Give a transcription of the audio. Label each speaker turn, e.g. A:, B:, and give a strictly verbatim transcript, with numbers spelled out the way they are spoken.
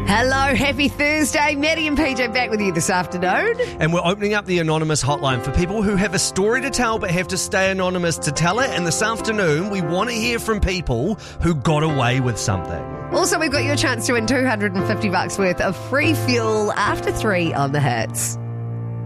A: Hello, happy Thursday. Maddie and P J back with you this afternoon.
B: And we're opening up the anonymous hotline for people who have a story to tell but have to stay anonymous to tell it. And this afternoon, we want to hear from people who got away with something.
A: Also, we've got your chance to win two hundred fifty bucks worth of free fuel after three on the Hits.